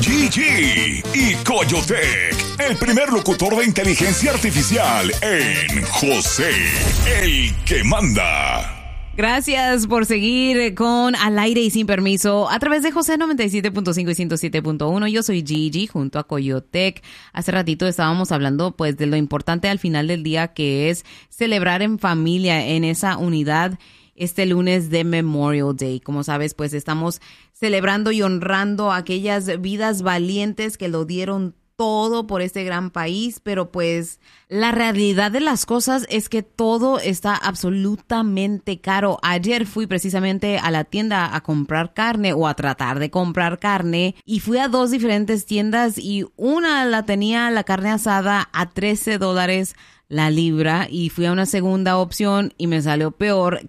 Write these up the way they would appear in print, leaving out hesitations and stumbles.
Gigi y Coyotec, el primer locutor de inteligencia artificial en José, el que manda. Gracias por seguir con Al Aire y Sin Permiso a través de José 97.5 y 107.1. Yo soy Gigi junto a Coyotec. Hace ratito estábamos hablando pues de lo importante al final del día, que es celebrar en familia, en esa unidad. Este lunes de Memorial Day, como sabes, pues estamos celebrando y honrando a aquellas vidas valientes que lo dieron todo por este gran país, pero pues la realidad de las cosas es que todo está absolutamente caro. Ayer fui precisamente a la tienda a comprar carne o a tratar de comprar carne y fui a dos diferentes tiendas y una la tenía la carne asada a $13 la libra y fui a una segunda opción y me salió peor,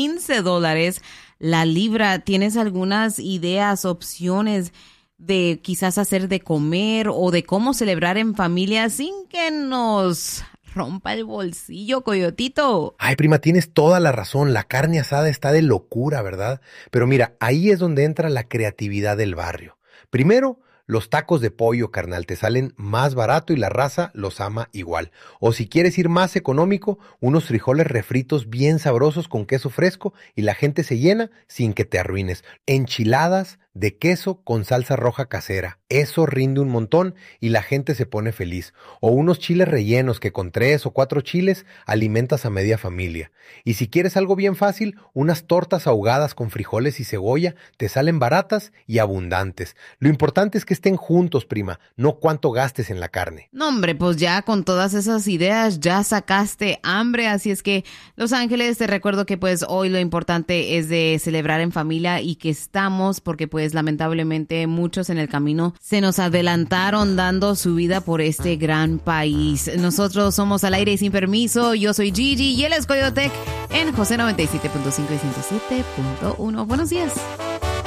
$15 la libra. ¿Tienes algunas ideas, opciones de quizás hacer de comer o de cómo celebrar en familia sin que nos rompa el bolsillo, Coyotito? Ay, prima, tienes toda la razón. La carne asada está de locura, ¿verdad? Pero mira, ahí es donde entra la creatividad del barrio. Primero, los tacos de pollo, carnal, te salen más barato y la raza los ama igual. O si quieres ir más económico, unos frijoles refritos bien sabrosos con queso fresco y la gente se llena sin que te arruines. Enchiladas de queso con salsa roja casera. Eso rinde un montón y la gente se pone feliz. O unos chiles rellenos que con 3 o 4 chiles alimentas a media familia. Y si quieres algo bien fácil, unas tortas ahogadas con frijoles y cebolla te salen baratas y abundantes. Lo importante es que estén juntos, prima, no cuánto gastes en la carne. No, hombre, pues ya con todas esas ideas ya sacaste hambre, así es que Los Ángeles, te recuerdo que pues hoy lo importante es de celebrar en familia y que estamos porque pues lamentablemente muchos en el camino se nos adelantaron dando su vida por este gran país. Nosotros somos Al Aire y Sin Permiso. Yo soy Gigi y él es Coyotec en José 97.5 y 107.1. Buenos días.